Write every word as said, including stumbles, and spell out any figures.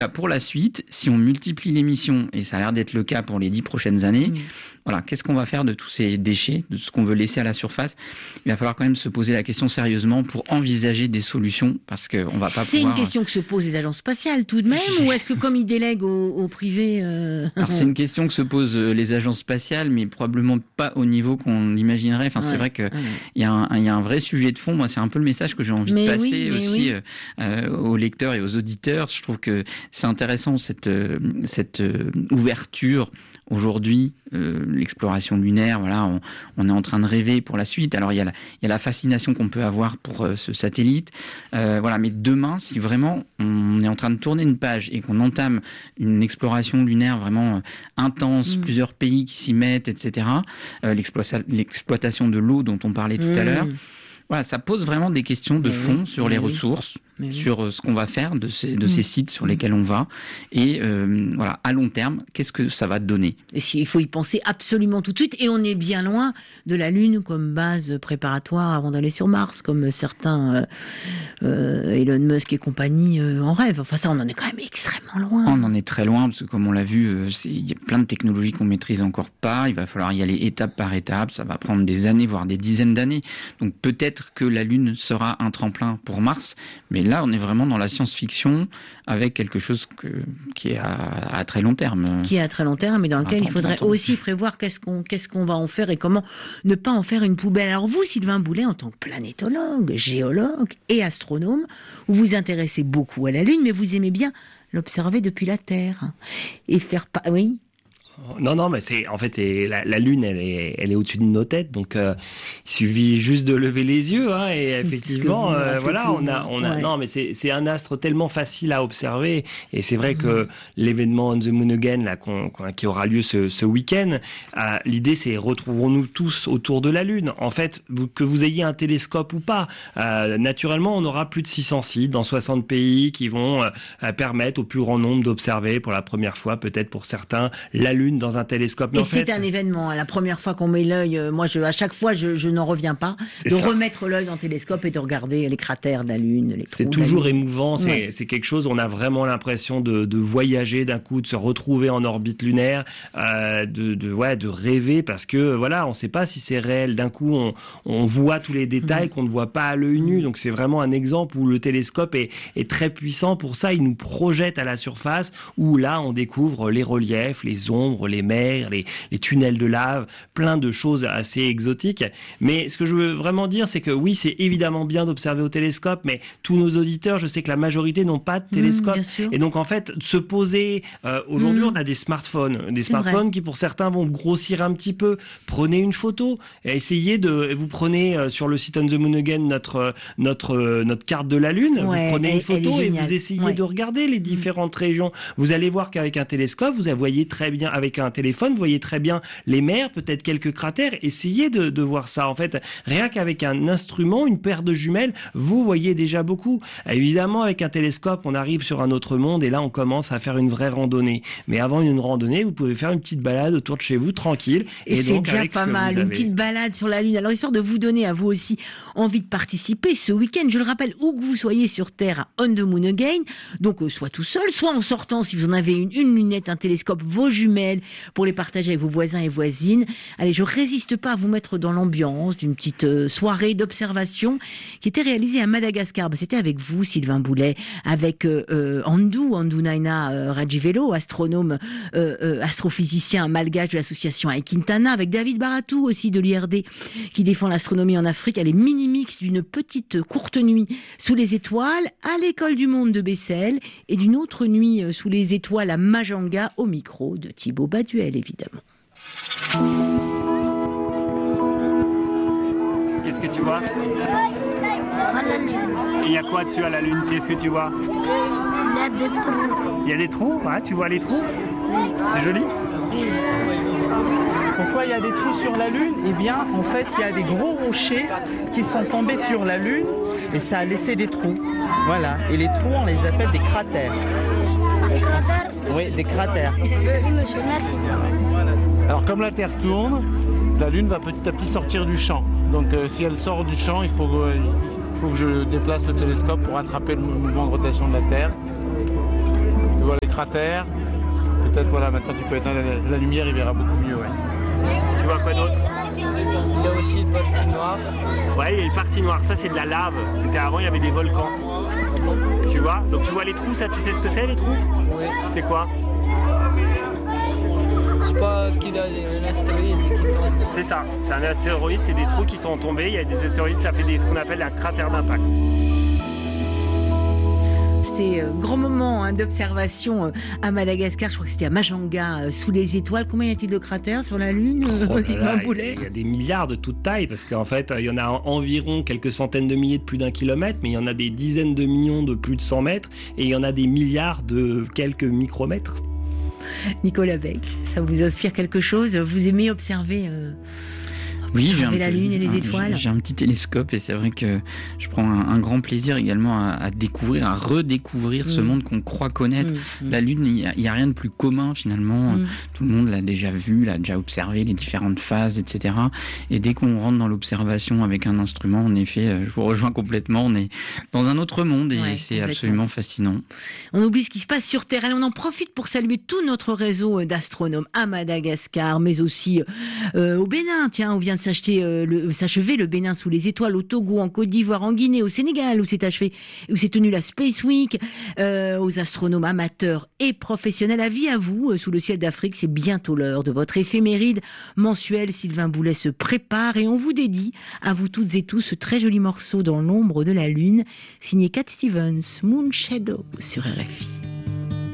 Pour la suite, si on multiplie les missions, et ça a l'air d'être le cas pour les dix prochaines années, mmh. voilà, qu'est-ce qu'on va faire de tous ces déchets, de ce qu'on veut laisser à la surface? Il va falloir quand même se poser la question sérieusement pour envisager des solutions, parce qu'on va pas c'est pouvoir... C'est une question que se posent les agences spatiales tout de même, ou est-ce que comme ils délèguent au, au privé... Euh... Alors c'est une question que se posent les agences spatiales, mais probablement pas au niveau qu'on imaginerait. Enfin, ouais, c'est vrai qu'il ouais. y, y a un vrai sujet de fond. Moi, c'est un peu le message que j'ai envie mais de passer oui, aussi oui. euh, aux lecteurs et aux auditeurs. Je trouve que c'est intéressant cette, cette ouverture aujourd'hui, euh, l'exploration lunaire, voilà, on, on est en train de rêver pour la suite. Alors il y a la, il y a la fascination qu'on peut avoir pour euh, ce satellite, euh, voilà. Mais demain, si vraiment on est en train de tourner une page et qu'on entame une exploration lunaire vraiment euh, intense, mmh. plusieurs pays qui s'y mettent, et cetera. Euh, l'exploitation, l'exploitation de l'eau dont on parlait tout mmh. à l'heure. Voilà, ça pose vraiment des questions de fond oui, sur les oui, ressources, oui. sur ce qu'on va faire de ces, de mmh. ces sites sur lesquels on va. Et euh, voilà, à long terme, qu'est-ce que ça va donner? Et il faut y penser absolument tout de suite. Et on est bien loin de la Lune comme base préparatoire avant d'aller sur Mars, comme certains euh, euh, Elon Musk et compagnie euh, en rêvent. Enfin ça, on en est quand même extrêmement loin. On en est très loin, parce que comme on l'a vu, il y a plein de technologies qu'on maîtrise encore pas. Il va falloir y aller étape par étape. Ça va prendre des années, voire des dizaines d'années. Donc peut-être que la Lune sera un tremplin pour Mars, mais là on est vraiment dans la science-fiction avec quelque chose que, qui est à, à très long terme. Qui est à très long terme, mais dans lequel il faudrait aussi prévoir qu'est-ce qu'on, qu'est-ce qu'on va en faire et comment ne pas en faire une poubelle. Alors vous, Sylvain Boulet, en tant que planétologue, géologue et astronome, vous vous intéressez beaucoup à la Lune, mais vous aimez bien l'observer depuis la Terre et faire pas... Oui. Non, non, mais c'est en fait et la, la Lune, elle est, elle est au-dessus de nos têtes, donc euh, il suffit juste de lever les yeux, hein, et effectivement, euh, voilà, on a, on a, ouais. non, mais c'est, c'est un astre tellement facile à observer, et c'est vrai mmh. que l'événement On the Moon Again, là, qu'on, qu'on, qui aura lieu ce, ce week-end, euh, l'idée, c'est retrouvons-nous tous autour de la Lune. En fait, vous, que vous ayez un télescope ou pas, euh, naturellement, on aura plus de six cents sites dans soixante pays qui vont euh, permettre au plus grand nombre d'observer pour la première fois, peut-être pour certains, la Lune dans un télescope. Mais et en c'est fait, un événement. La première fois qu'on met l'œil, moi, je, à chaque fois, je, je n'en reviens pas de ça. remettre l'œil dans le télescope et de regarder les cratères de la Lune. Les c'est toujours émouvant. C'est, ouais. c'est quelque chose. On a vraiment l'impression de, de voyager d'un coup, de se retrouver en orbite lunaire, euh, de, de, ouais, de rêver parce que voilà, on ne sait pas si c'est réel. D'un coup, on, on voit tous les détails mmh. qu'on ne voit pas à l'œil nu. Donc, c'est vraiment un exemple où le télescope est, est très puissant. Pour ça, il nous projette à la surface où là, on découvre les reliefs, les ombres, les mers, les, les tunnels de lave, plein de choses assez exotiques. Mais ce que je veux vraiment dire, c'est que oui, c'est évidemment bien d'observer au télescope, mais tous nos auditeurs, je sais que la majorité n'ont pas de télescope. Mmh, et donc, en fait, se poser... Euh, aujourd'hui, mmh. on a des smartphones. Des smartphones qui, pour certains, vont grossir un petit peu. Prenez une photo. Et essayez de... Vous prenez euh, sur le site On the Moon Again notre, notre, euh, notre carte de la Lune. Ouais, vous prenez elle, une photo et vous essayez ouais. de regarder les différentes mmh. régions. Vous allez voir qu'avec un télescope, vous voyez très bien... Avec un téléphone, vous voyez très bien les mers, peut-être quelques cratères. Essayez de, de voir ça. En fait, rien qu'avec un instrument, une paire de jumelles, vous voyez déjà beaucoup. Évidemment, avec un télescope, on arrive sur un autre monde et là, on commence à faire une vraie randonnée. Mais avant une randonnée, vous pouvez faire une petite balade autour de chez vous, tranquille. Et, et c'est donc, déjà pas mal, une petite balade sur la Lune. Alors, histoire de vous donner à vous aussi envie de participer ce week-end, je le rappelle, où que vous soyez sur Terre, On the Moon Again, donc euh, soit tout seul, soit en sortant, si vous en avez une, une lunette, un télescope, vos jumelles, pour les partager avec vos voisins et voisines. Allez, je résiste pas à vous mettre dans l'ambiance d'une petite euh, soirée d'observation qui était réalisée à Madagascar. Bah, c'était avec vous, Sylvain Boulet, avec euh, euh, Andou, Andou Naina euh, Rajivelo, astronome, euh, euh, astrophysicien malgache de l'association Aikintana, avec David Baratou aussi de l'I R D qui défend l'astronomie en Afrique. Allez, mini-mix d'une petite courte nuit sous les étoiles à l'école du monde de Bessel et d'une autre nuit euh, sous les étoiles à Majanga au micro de Thibaut Baduel, évidemment. Qu'est-ce que tu vois? Il y a quoi dessus à la Lune? Qu'est-ce que tu vois? Il y a des trous. Il y a des trous? Ah, tu vois les trous? C'est joli? Pourquoi il y a des trous sur la Lune? Eh bien, en fait, il y a des gros rochers qui sont tombés sur la Lune et ça a laissé des trous. Voilà. Et les trous, on les appelle des cratères. Des cratères? Oui, des cratères. Oui, monsieur, merci. Alors, comme la Terre tourne, la Lune va petit à petit sortir du champ. Donc, euh, si elle sort du champ, il faut, euh, il faut que je déplace le télescope pour attraper le mouvement de rotation de la Terre. cratère. Peut-être, voilà, maintenant tu peux éteindre la, la lumière, il verra beaucoup mieux, ouais. Tu vois quoi d'autre? Il y a aussi une partie noire. Ouais, il y a une partie noire. Ça, c'est de la lave. C'était avant, il y avait des volcans. Tu vois? Donc tu vois les trous, ça, tu sais ce que c'est, les trous? Oui. C'est quoi? C'est pas qu'il y a un astéroïde qui tombe. C'est ça. C'est un astéroïde, c'est des trous qui sont tombés. Il y a des astéroïdes, ça fait des, ce qu'on appelle un cratère d'impact. C'était un grand moment hein, d'observation à Madagascar. Je crois que c'était à Majanga, sous les étoiles. Combien y a-t-il de cratères sur la Lune? Oh là là, il y a des milliards de toutes tailles, parce qu'en fait, il y en a environ quelques centaines de milliers de plus d'un kilomètre, mais il y en a des dizaines de millions de plus de cent mètres, et il y en a des milliards de quelques micromètres. Nicolas Beck, ça vous inspire quelque chose? Vous aimez observer euh... Oui, j'ai un, la lune et les étoiles. J'ai un petit télescope et c'est vrai que je prends un, un grand plaisir également à, à découvrir, à redécouvrir mmh. ce monde qu'on croit connaître. Mmh. La lune, il n'y a, a rien de plus commun finalement. Mmh. Tout le monde l'a déjà vu, l'a déjà observé, les différentes phases, et cetera. Et dès qu'on rentre dans l'observation avec un instrument, en effet, je vous rejoins complètement. On est dans un autre monde et ouais, c'est absolument fascinant. On oublie ce qui se passe sur Terre. Allez, on en profite pour saluer tout notre réseau d'astronomes à Madagascar, mais aussi euh, au Bénin. Tiens, on vient de s'acheter, euh, le, s'achever le Bénin sous les étoiles, au Togo, en Côte d'Ivoire, en Guinée, au Sénégal, où s'est achevé, où s'est tenue la Space Week, euh, aux astronomes amateurs et professionnels. Avis à vous, euh, sous le ciel d'Afrique, c'est bientôt l'heure de votre éphéméride mensuelle. Sylvain Boulet se prépare et on vous dédie, à vous toutes et tous, ce très joli morceau dans l'ombre de la lune, signé Cat Stevens, Moon Shadow, sur R F I.